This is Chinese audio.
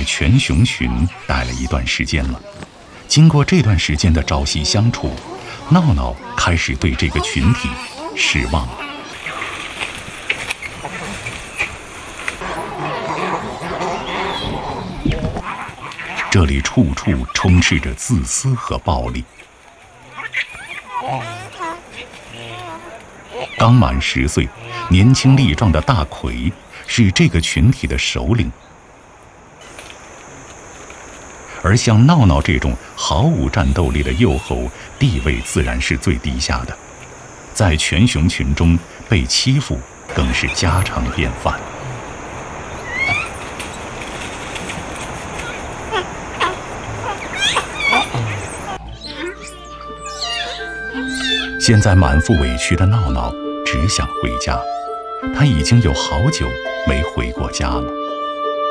全熊群待了一段时间了。经过这段时间的朝夕相处，闹闹开始对这个群体失望了。这里处处充斥着自私和暴力。刚满10岁、年轻力壮的大奎是这个群体的首领，而像闹闹这种毫无战斗力的幼猴，地位自然是最低下的，在全熊群中被欺负更是家常便饭。现在满腹委屈的闹闹只想回家，他已经有好久没回过家了。